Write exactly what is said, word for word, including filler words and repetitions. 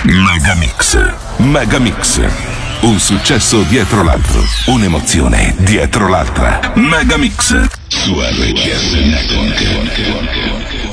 Megamix. Megamix. Un successo dietro l'altro. Un'emozione dietro l'altra. Megamix. Su R G S Network.